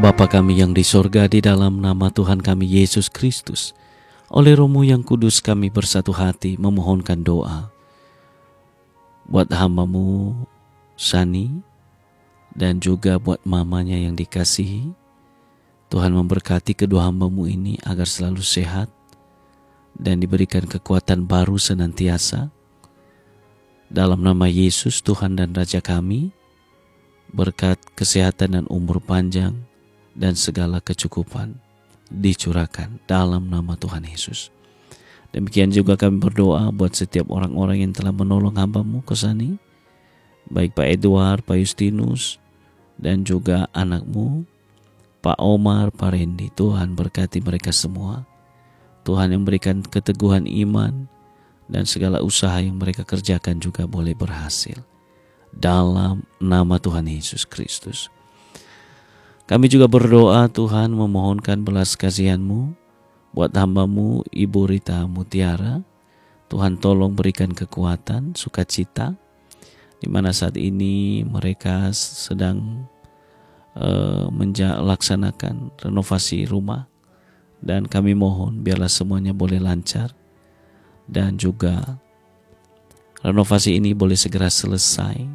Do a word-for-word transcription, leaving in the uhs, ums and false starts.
Bapa kami yang di sorga, di dalam nama Tuhan kami Yesus Kristus, oleh Roh-Mu yang kudus kami bersatu hati memohonkan doa buat hamba-Mu Sani dan juga buat mamanya yang dikasihi. Tuhan memberkati kedua hamba-Mu ini agar selalu sehat dan diberikan kekuatan baru senantiasa. Dalam nama Yesus Tuhan dan Raja kami, berkat kesehatan dan umur panjang dan segala kecukupan dicurahkan dalam nama Tuhan Yesus. Demikian juga kami berdoa buat setiap orang-orang yang telah menolong hamba-Mu Kesani, baik Pak Edward, Pak Justinus, dan juga anak-Mu Pak Omar, Pak Randy. Tuhan berkati mereka semua. Tuhan yang berikan keteguhan iman dan segala usaha yang mereka kerjakan juga boleh berhasil. Dalam nama Tuhan Yesus Kristus. Kami juga berdoa Tuhan memohonkan belas kasihan-Mu buat hamba-Mu Ibu Rita Mutiara. Tuhan tolong berikan kekuatan, sukacita, di mana saat ini mereka sedang uh, melaksanakan renovasi rumah. Dan kami mohon biarlah semuanya boleh lancar dan juga renovasi ini boleh segera selesai